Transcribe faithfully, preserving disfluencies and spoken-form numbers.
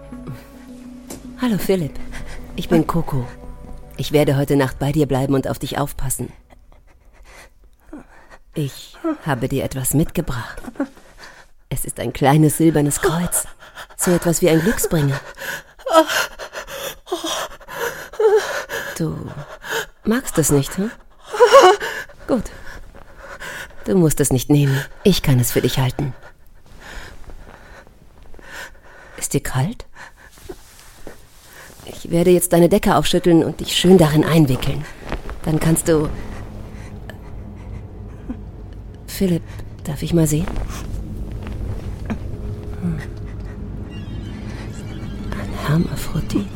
Hallo Philipp, ich bin Coco. Ich werde heute Nacht bei dir bleiben und auf dich aufpassen. Ich habe dir etwas mitgebracht. Es ist ein kleines silbernes Kreuz. So etwas wie ein Glücksbringer. Du magst es nicht, hm? Gut. Du musst es nicht nehmen. Ich kann es für dich halten. Ist dir kalt? Ich werde jetzt deine Decke aufschütteln und dich schön darin einwickeln. Dann kannst du... Philipp, darf ich mal sehen? Hm. Ein Hermaphrodit.